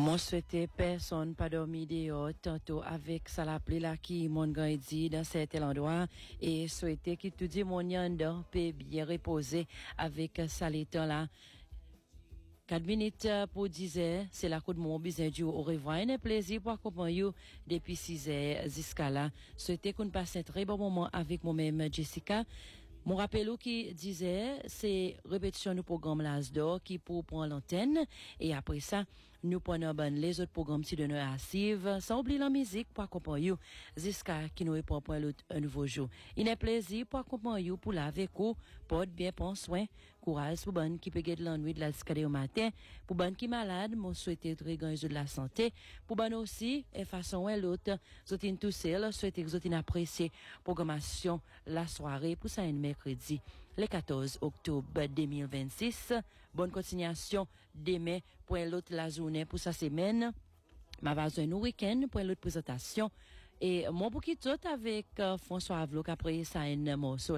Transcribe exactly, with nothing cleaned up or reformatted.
Moi souhaite personne pas dormir dehors tantôt avec ça l'appelé là qui mon grand dit dans cet endroit et souhaiter que tout dit mon yanda peut bien reposer avec ça l'état là. Quatre minutes pour dix heures, c'est la coup de mon besoin du au revoir. Un plaisir pour accompagner vous depuis six heures jusqu'à là. Souhaiter qu'on passe un très bon moment avec moi-même Jessica. Mon rappel qui disait, c'est répétition du programme L'Asdor qui pour prendre l'antenne et après ça, nous prenons ben les autres programmes si de nous assivent, sans oublier la musique pour accompagner vous jusqu'à qui nous répond pour un nouveau jour. Il est plaisir pour accompagner vous pour la avec vous, porte bien prendre soin, courage pour ben qui peut gagner de l'ennui de la jusqu'à au matin, pour ben qui malade, mon souhaiter très grand de la santé, pour ben aussi, et façon ou l'autre, zotine tout seul, souhaiter que zotine apprécier programmation la soirée pour ça une mercredi, le quatorze octobre deux mille vingt-six. Bonne continuation demain pour l'autre la journée pour sa semaine. Ma va un week-end pour l'autre présentation. Et mon bouquet tout avec euh, François Avlo après ça une morceau.